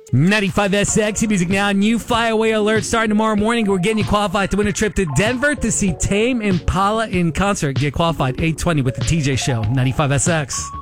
95SX music now. New flyaway alert starting tomorrow morning. We're getting you qualified to win a trip to Denver to see Tame Impala in concert. Get qualified 8:20 with the TJ Show. 95SX.